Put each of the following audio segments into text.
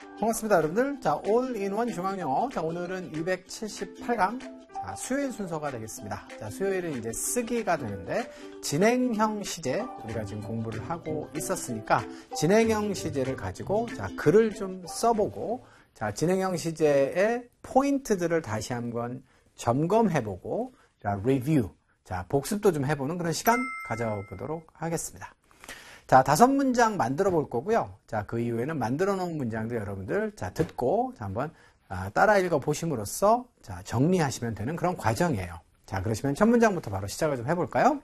반갑습니다, 여러분들. 자, 올인원 중앙영어. 자, 오늘은 278강. 자, 수요일 순서가 되겠습니다. 자, 수요일은 이제 쓰기가 되는데, 진행형 시제, 우리가 지금 공부를 하고 있었으니까, 진행형 시제를 가지고, 자, 글을 좀 써보고, 자, 진행형 시제의 포인트들을 다시 한번 점검해보고, 자, 리뷰. 자, 복습도 좀 해보는 그런 시간 가져보도록 하겠습니다. 자, 5문장 만들어 볼 거고요. 자, 그 이후에는 만들어 놓은 문장도 여러분들, 자, 듣고, 자, 한번 따라 읽어 보심으로써, 자, 정리하시면 되는 그런 과정이에요. 자, 그러시면 첫 문장부터 바로 시작을 좀 해볼까요?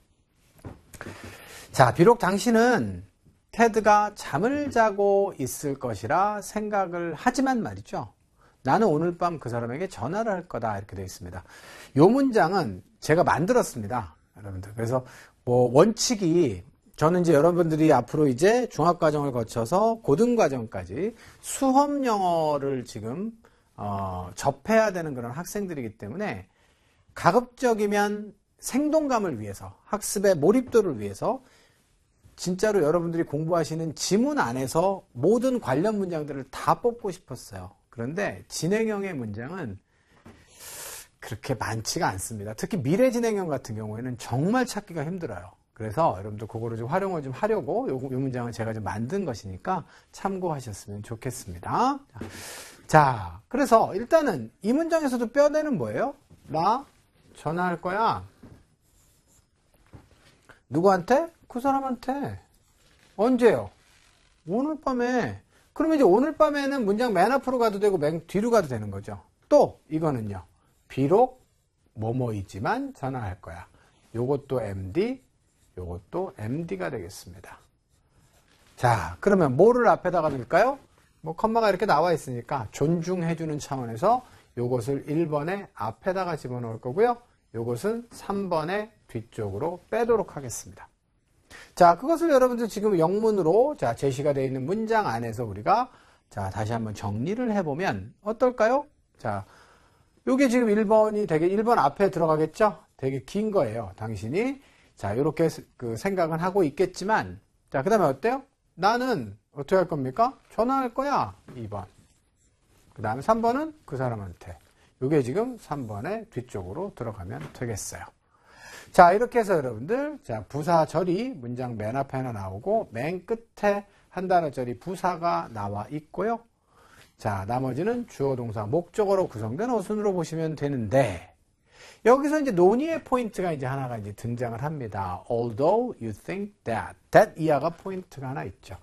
자, 비록 당신은 테드가 잠을 자고 있을 것이라 생각을 하지만 말이죠. 나는 오늘 밤 그 사람에게 전화를 할 거다. 이렇게 되어 있습니다. 이 문장은 제가 만들었습니다. 여러분들. 그래서 뭐 원칙이 저는 이제 여러분들이 앞으로 이제 중학과정을 거쳐서 고등과정까지 수험 영어를 지금 접해야 되는 그런 학생들이기 때문에 가급적이면 생동감을 위해서 학습의 몰입도를 위해서 진짜로 여러분들이 공부하시는 지문 안에서 모든 관련 문장들을 다 뽑고 싶었어요. 그런데 진행형의 문장은 그렇게 많지가 않습니다. 특히 미래 진행형 같은 경우에는 정말 찾기가 힘들어요. 그래서 여러분들 그거를 좀 활용을 좀 하려고 요 문장은 제가 좀 만든 것이니까 참고하셨으면 좋겠습니다. 자, 그래서 일단은 이 문장에서도 뼈대는 뭐예요? 나 전화할 거야. 누구한테? 그 사람한테. 언제요? 오늘 밤에. 그러면 이제 오늘 밤에는 문장 맨 앞으로 가도 되고 맨 뒤로 가도 되는 거죠. 또 이거는요. 비록 뭐뭐이지만 전화할 거야. 요것도 MD, 요것도 MD가 되겠습니다. 자, 그러면 뭐를 앞에다가 넣을까요? 뭐 컴마가 이렇게 나와 있으니까 존중해주는 차원에서 요것을 1번에 앞에다가 집어넣을 거고요. 요것은 3번에 뒤쪽으로 빼도록 하겠습니다. 자, 그것을 여러분들 지금 영문으로 자, 제시가 되어 있는 문장 안에서 우리가 자, 다시 한번 정리를 해보면 어떨까요? 자, 요게 지금 1번이 되게 1번 앞에 들어가겠죠? 되게 긴 거예요. 당신이 자, 이렇게 그 생각은 하고 있겠지만, 자, 그 다음에 어때요? 나는 어떻게 할 겁니까? 전화할 거야. 2번. 그 다음에 3번은 그 사람한테. 이게 지금 3번의 뒤쪽으로 들어가면 되겠어요. 자, 이렇게 해서 여러분들, 자, 부사절이 문장 맨 앞에 하나 나오고, 맨 끝에 한 단어절이 부사가 나와 있고요. 자, 나머지는 주어, 동사, 목적어로 구성된 어순으로 보시면 되는데, 여기서 이제 논의의 포인트가 이제 하나가 이제 등장을 합니다. Although you think that. that 이하가 포인트가 하나 있죠.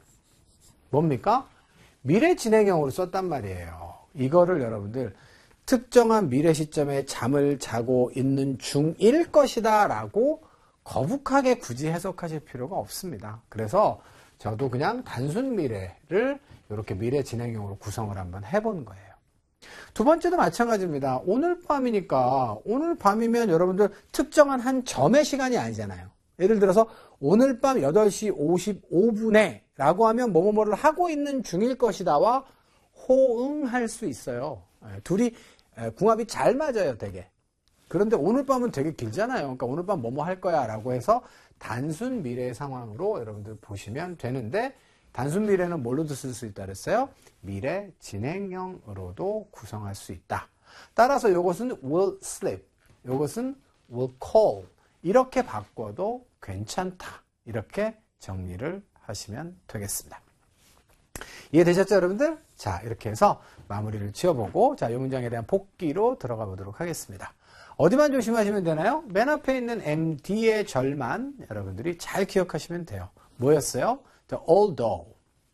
뭡니까? 미래 진행형으로 썼단 말이에요. 이거를 여러분들 특정한 미래 시점에 잠을 자고 있는 중일 것이다 라고 거북하게 굳이 해석하실 필요가 없습니다. 그래서 저도 그냥 단순 미래를 이렇게 미래 진행형으로 구성을 한번 해본 거예요. 두 번째도 마찬가지입니다. 오늘 밤이니까 오늘 밤이면 여러분들 특정한 한 점의 시간이 아니잖아요. 예를 들어서 오늘 밤 8시 55분에 라고 하면 뭐뭐뭐를 하고 있는 중일 것이다와 호응할 수 있어요. 둘이 궁합이 잘 맞아요, 되게. 그런데 오늘 밤은 되게 길잖아요. 그러니까 오늘 밤 뭐뭐 할 거야 라고 해서 단순 미래의 상황으로 여러분들 보시면 되는데 단순 미래는 뭘로도 쓸 수 있다 그랬어요? 미래 진행형으로도 구성할 수 있다. 따라서 이것은 will sleep, 이것은 will call 이렇게 바꿔도 괜찮다. 이렇게 정리를 하시면 되겠습니다. 이해되셨죠, 여러분들? 자, 이렇게 해서 마무리를 지어보고 자, 이 문장에 대한 복기로 들어가 보도록 하겠습니다. 어디만 조심하시면 되나요? 맨 앞에 있는 MD의 절만 여러분들이 잘 기억하시면 돼요. 뭐였어요? The although.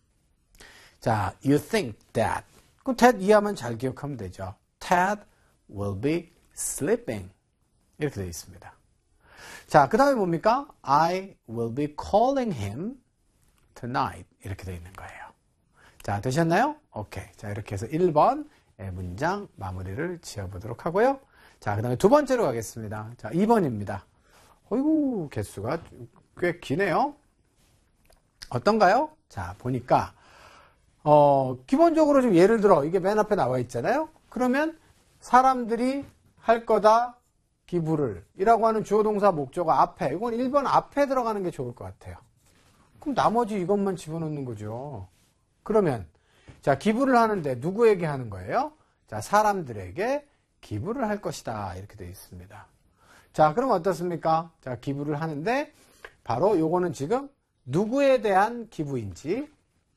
자, you think that. 그럼 Ted 이하면 잘 기억하면 되죠. Ted will be sleeping. 이렇게 되어 있습니다. 자, 그 다음에 뭡니까? I will be calling him tonight. 이렇게 되어 있는 거예요. 자, 되셨나요? 오케이. 자, 이렇게 해서 1번의 문장 마무리를 지어보도록 하고요. 자, 그 다음에 두 번째로 가겠습니다. 자, 2번입니다. 어이구, 개수가 꽤 기네요. 어떤가요? 자, 보니까, 기본적으로 좀 예를 들어, 이게 맨 앞에 나와 있잖아요? 그러면 사람들이 할 거다, 기부를. 이라고 하는 주어, 동사, 목적어 앞에, 이건 1번 앞에 들어가는 게 좋을 것 같아요. 그럼 나머지 이것만 집어넣는 거죠. 그러면, 자, 기부를 하는데 누구에게 하는 거예요? 자, 사람들에게 기부를 할 것이다. 이렇게 되어 있습니다. 자, 그럼 어떻습니까? 자, 기부를 하는데 바로 요거는 지금 누구에 대한 기부인지를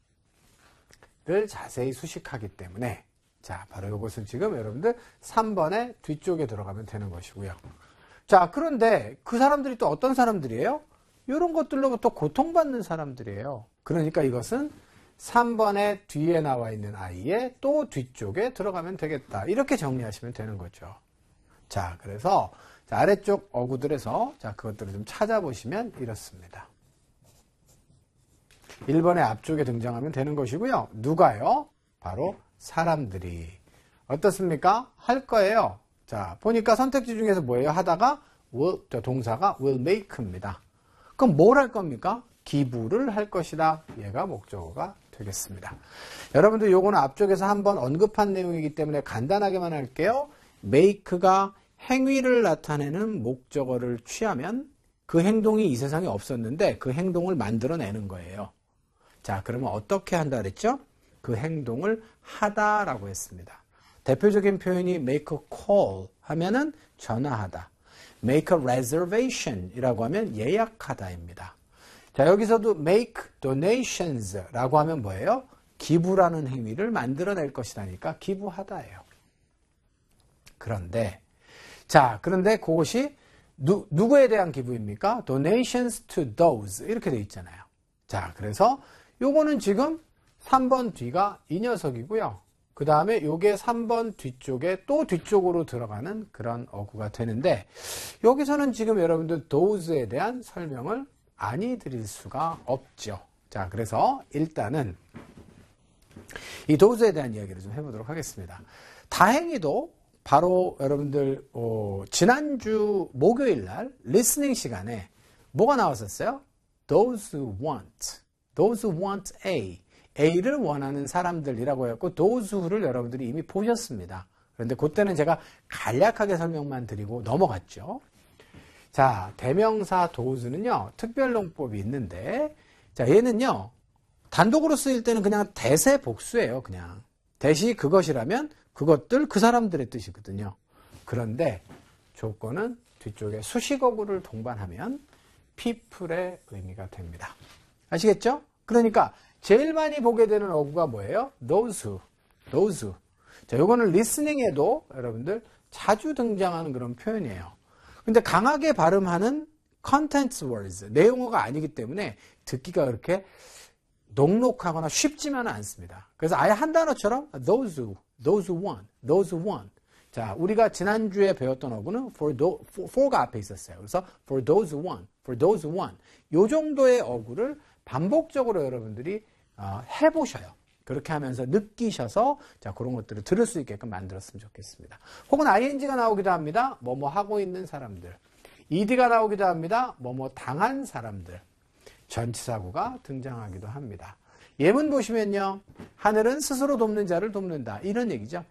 자세히 수식하기 때문에 자, 바로 요것은 지금 여러분들 3번의 뒤쪽에 들어가면 되는 것이고요. 자, 그런데 그 사람들이 또 어떤 사람들이에요? 이런 것들로부터 고통받는 사람들이에요. 그러니까 이것은 3번의 뒤에 나와 있는 아이의 또 뒤쪽에 들어가면 되겠다. 이렇게 정리하시면 되는 거죠. 자, 그래서 자, 아래쪽 어구들에서 자, 그것들을 좀 찾아보시면 이렇습니다. 1번의 앞쪽에 등장하면 되는 것이고요. 누가요? 바로 사람들이. 어떻습니까? 할 거예요. 자, 보니까 선택지 중에서 뭐예요? 하다가 will, 동사가 will make입니다. 그럼 뭘 할 겁니까? 기부를 할 것이다. 얘가 목적어가 되겠습니다. 여러분들 요거는 앞쪽에서 한번 언급한 내용이기 때문에 간단하게만 할게요. make가 행위를 나타내는 목적어를 취하면 그 행동이 이 세상에 없었는데 그 행동을 만들어내는 거예요. 자, 그러면 어떻게 한다 그랬죠? 그 행동을 하다라고 했습니다. 대표적인 표현이 make a call 하면은 전화하다. make a reservation 이라고 하면 예약하다입니다. 자, 여기서도 make donations 라고 하면 뭐예요? 기부라는 행위를 만들어낼 것이라니까 기부하다예요. 그런데 그것이 누구에 대한 기부입니까? donations to those 이렇게 돼 있잖아요. 자, 그래서 요거는 지금 3번 뒤가 이 녀석이고요. 그 다음에 요게 3번 뒤쪽에 또 뒤쪽으로 들어가는 그런 어구가 되는데 여기서는 지금 여러분들 those에 대한 설명을 아니 드릴 수가 없죠. 자, 그래서 일단은 이 those에 대한 이야기를 좀 해보도록 하겠습니다. 다행히도 바로 여러분들 지난주 목요일 날 리스닝 시간에 뭐가 나왔었어요? Those who want A. A를 원하는 사람들이라고 했고 those who를 여러분들이 이미 보셨습니다. 그런데 그때는 제가 간략하게 설명만 드리고 넘어갔죠. 자, 대명사 those는요. 특별용법이 있는데 자, 얘는요. 단독으로 쓰일 때는 그냥 대세 복수예요. 그냥. 대시 그것이라면 그것들 그 사람들의 뜻이거든요. 그런데 조건은 뒤쪽에 수식어구를 동반하면 people의 의미가 됩니다. 아시겠죠? 그러니까 제일 많이 보게 되는 어구가 뭐예요? those who. 자, 요거는 리스닝에도 여러분들 자주 등장하는 그런 표현이에요. 근데 강하게 발음하는 contents words, 내용어가 아니기 때문에 듣기가 그렇게 녹록하거나 쉽지만은 않습니다. 그래서 아예 한 단어처럼 those who want. 자, 우리가 지난주에 배웠던 어구는 for가 앞에 있었어요. 그래서 for those who want. 요 정도의 어구를 반복적으로 여러분들이 해보셔요. 그렇게 하면서 느끼셔서 자, 그런 것들을 들을 수 있게끔 만들었으면 좋겠습니다. 혹은 ing가 나오기도 합니다. 뭐뭐 하고 있는 사람들. ed가 나오기도 합니다. 뭐뭐 당한 사람들. 전치사구가 등장하기도 합니다. 예문 보시면요. 하늘은 스스로 돕는 자를 돕는다. 이런 얘기죠.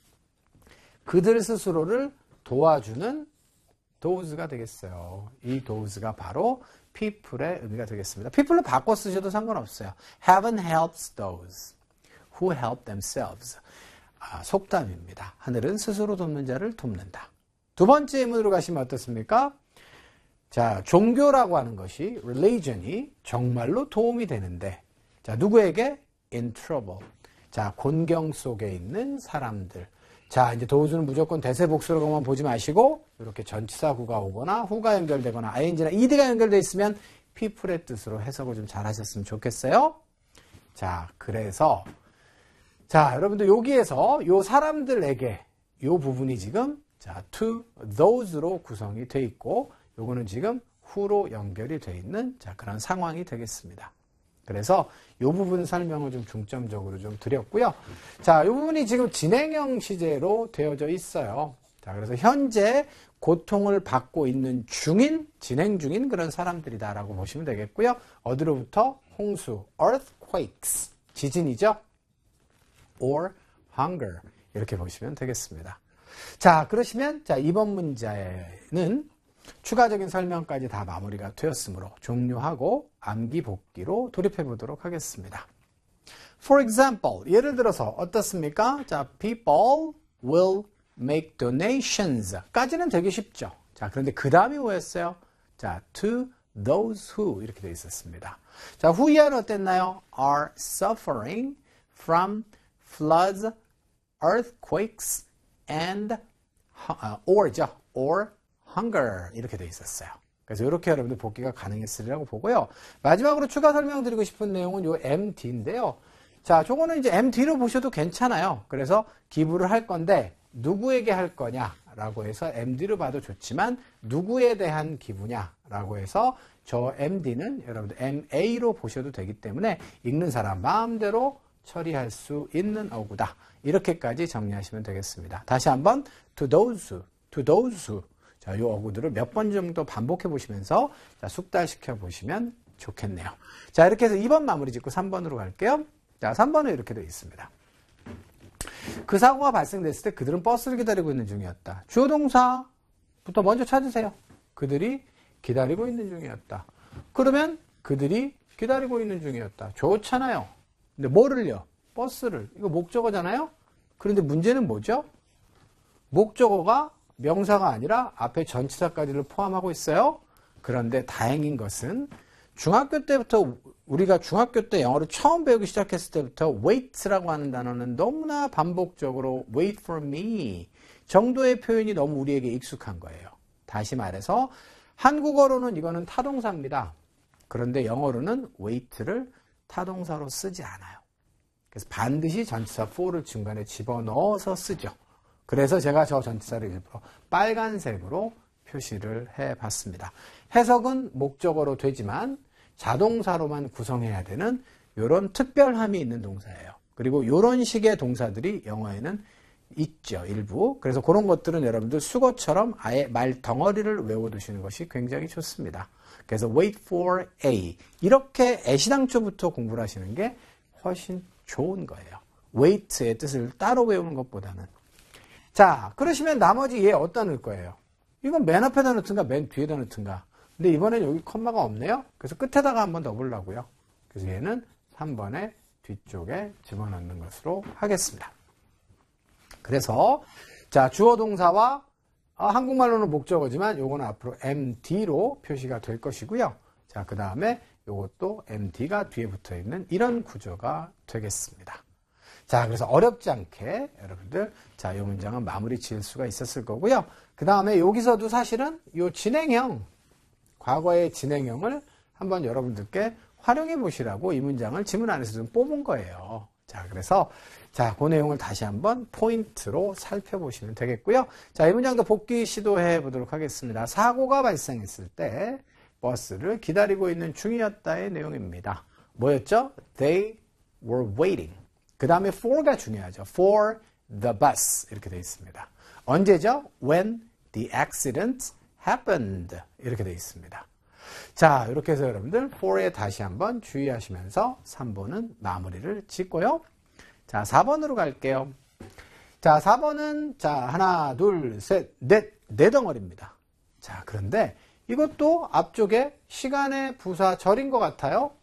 그들 스스로를 도와주는 those가 되겠어요. 이 those가 바로 people의 의미가 되겠습니다. people을 바꿔 쓰셔도 상관없어요. Heaven helps those who help themselves. 속담입니다. 하늘은 스스로 돕는 자를 돕는다. 두 번째 예문으로 가시면 어떻습니까? 자, 종교라고 하는 것이 religion이 정말로 도움이 되는데 자, 누구에게? in trouble. 자, 곤경 속에 있는 사람들. 자, 이제 those는 무조건 대세 복수로만 보지 마시고 이렇게 전치사구가 오거나 후가 연결되거나 ing나 ed가 연결되어 있으면 people의 뜻으로 해석을 좀 잘 하셨으면 좋겠어요. 자, 그래서 자, 여러분들 여기에서 요 사람들에게 요 부분이 지금 자, to those로 구성이 돼 있고 요거는 지금 who로 연결이 돼 있는 자, 그런 상황이 되겠습니다. 그래서 이 부분 설명을 좀 중점적으로 좀 드렸고요. 자, 이 부분이 지금 진행형 시제로 되어져 있어요. 자, 그래서 현재 고통을 받고 있는 진행 중인 그런 사람들이다라고 보시면 되겠고요. 어디로부터? 홍수, earthquakes, 지진이죠. or hunger, 이렇게 보시면 되겠습니다. 자, 그러시면 자, 이번 문제는 추가적인 설명까지 다 마무리가 되었으므로 종료하고 암기 복기로 돌입해 보도록 하겠습니다. For example, 예를 들어서 어떻습니까? 자, people will make donations 까지는 되게 쉽죠. 자, 그런데 그 다음이 뭐였어요? 자, to those who 이렇게 되어 있었습니다. 자, who야는 어땠나요? are suffering from floods, earthquakes, and or hunger 이렇게 되어 있었어요. 그래서 이렇게 여러분들 복귀가 가능했으리라고 보고요. 마지막으로 추가 설명드리고 싶은 내용은 요 MD인데요. 자, 저거는 이제 MD로 보셔도 괜찮아요. 그래서 기부를 할 건데 누구에게 할 거냐라고 해서 MD로 봐도 좋지만 누구에 대한 기부냐라고 해서 저 MD는 여러분들 MA로 보셔도 되기 때문에 읽는 사람 마음대로 처리할 수 있는 어구다. 이렇게까지 정리하시면 되겠습니다. 다시 한번 to those who 자, 요 어구들을 몇 번 정도 반복해 보시면서 자, 숙달시켜 보시면 좋겠네요. 자, 이렇게 해서 2번 마무리 짓고 3번으로 갈게요. 자, 3번은 이렇게 되어 있습니다. 그 사고가 발생됐을 때 그들은 버스를 기다리고 있는 중이었다. 주어 동사부터 먼저 찾으세요. 그들이 기다리고 있는 중이었다. 그러면 그들이 기다리고 있는 중이었다. 좋잖아요. 근데 뭐를요? 버스를. 이거 목적어잖아요? 그런데 문제는 뭐죠? 목적어가 명사가 아니라 앞에 전치사까지를 포함하고 있어요. 그런데 다행인 것은 중학교 때부터 우리가 중학교 때 영어를 처음 배우기 시작했을 때부터 wait라고 하는 단어는 너무나 반복적으로 wait for me 정도의 표현이 너무 우리에게 익숙한 거예요. 다시 말해서 한국어로는 이거는 타동사입니다. 그런데 영어로는 wait를 타동사로 쓰지 않아요. 그래서 반드시 전치사 for를 중간에 집어넣어서 쓰죠. 그래서 제가 저 전치사를 일부러 빨간색으로 표시를 해봤습니다. 해석은 목적어로 되지만 자동사로만 구성해야 되는 이런 특별함이 있는 동사예요. 그리고 이런 식의 동사들이 영어에는 있죠, 일부. 그래서 그런 것들은 여러분들 수거처럼 아예 말 덩어리를 외워두시는 것이 굉장히 좋습니다. 그래서 wait for A 이렇게 애시당초부터 공부를 하시는 게 훨씬 좋은 거예요. wait의 뜻을 따로 외우는 것보다는. 자, 그러시면 나머지 얘 어디다 넣을 거예요? 이건 맨 앞에다 넣든가 맨 뒤에다 넣든가. 근데 이번엔 여기 컴마가 없네요. 그래서 끝에다가 한번 넣어보려고요. 그래서 얘는 3번의 뒤쪽에 집어넣는 것으로 하겠습니다. 그래서 자, 주어 동사와 한국말로는 목적어지만 요거는 앞으로 MD로 표시가 될 것이고요. 자, 그 다음에 요것도 MD가 뒤에 붙어 있는 이런 구조가 되겠습니다. 자, 그래서 어렵지 않게 여러분들 자, 이 문장은 마무리 지을 수가 있었을 거고요. 그 다음에 여기서도 사실은 요 진행형 과거의 진행형을 한번 여러분들께 활용해 보시라고 이 문장을 지문 안에서 좀 뽑은 거예요. 자, 그래서 자, 그 내용을 다시 한번 포인트로 살펴보시면 되겠고요. 자, 이 문장도 복귀 시도해 보도록 하겠습니다. 사고가 발생했을 때 버스를 기다리고 있는 중이었다의 내용입니다. 뭐였죠? They were waiting. 그 다음에 for가 중요하죠. For the bus 이렇게 되어 있습니다. 언제죠? When the accident happened 이렇게 되어 있습니다. 자, 이렇게 해서 여러분들 for에 다시 한번 주의하시면서 3번은 마무리를 짓고요. 자, 4번으로 갈게요. 자, 4번은 자, 하나, 둘, 셋, 넷, 네 덩어리입니다. 자, 그런데 이것도 앞쪽에 시간의 부사 절인 것 같아요.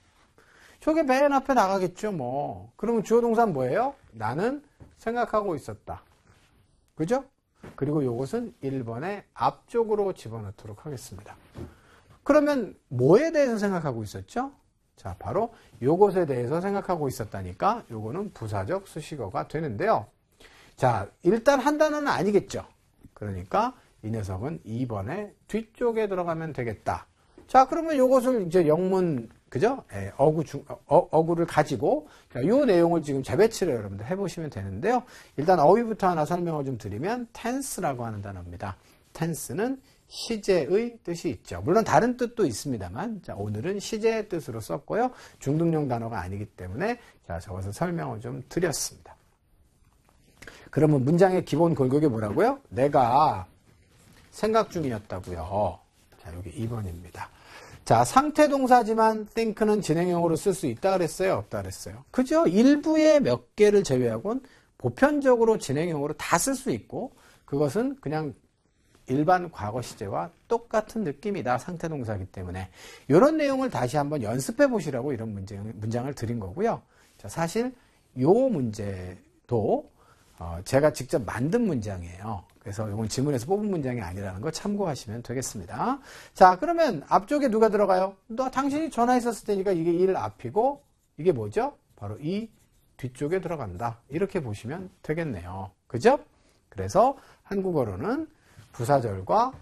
저게 맨 앞에 나가겠죠, 뭐. 그러면 주어 동사는 뭐예요? 나는 생각하고 있었다. 그죠? 그리고 이것은 1번의 앞쪽으로 집어넣도록 하겠습니다. 그러면 뭐에 대해서 생각하고 있었죠? 자, 바로 요것에 대해서 생각하고 있었다니까 요거는 부사적 수식어가 되는데요. 자, 일단 한 단어는 아니겠죠. 그러니까 이 녀석은 2번의 뒤쪽에 들어가면 되겠다. 자, 그러면 요것을 이제 영문 그죠? 예, 어구를 가지고 요 내용을 지금 재배치를 여러분들 해보시면 되는데요. 일단 어휘부터 하나 설명을 좀 드리면 tense라고 하는 단어입니다. tense는 시제의 뜻이 있죠. 물론 다른 뜻도 있습니다만 자, 오늘은 시제의 뜻으로 썼고요. 중등용 단어가 아니기 때문에 자, 적어서 설명을 좀 드렸습니다. 그러면 문장의 기본 골격이 뭐라고요? 내가 생각 중이었다고요. 자, 여기 2번입니다. 자, 상태 동사지만 think는 진행형으로 쓸 수 있다 그랬어요? 없다 그랬어요? 그죠? 일부의 몇 개를 제외하고는 보편적으로 진행형으로 다 쓸 수 있고 그것은 그냥 일반 과거 시제와 똑같은 느낌이다. 상태 동사이기 때문에 이런 내용을 다시 한번 연습해 보시라고 이런 문장을 드린 거고요. 자, 사실 요 문제도 제가 직접 만든 문장이에요. 그래서 이건 지문에서 뽑은 문장이 아니라는 거 참고하시면 되겠습니다. 자, 그러면 앞쪽에 누가 들어가요? 당신이 전화했었을 테니까 이게 1 앞이고 이게 뭐죠? 바로 이 뒤쪽에 들어간다. 이렇게 보시면 되겠네요. 그죠? 그래서 한국어로는 부사절과